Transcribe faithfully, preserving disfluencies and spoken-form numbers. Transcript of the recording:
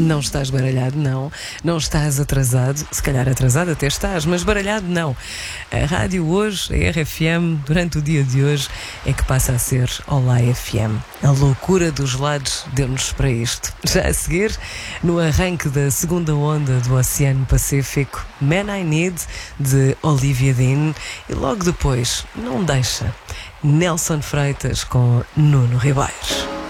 Não estás baralhado, não. Não estás atrasado. Se calhar atrasado até estás, mas baralhado não. A rádio hoje, a R F M, durante o dia de hoje, é que passa a ser Olá F M. A loucura dos lados deu-nos para isto. Já a seguir, no arranque da segunda onda do Oceano Pacífico, Man I Need, de Olivia Dean. E logo depois, não deixa, Nelson Freitas com Nuno Ribeiros.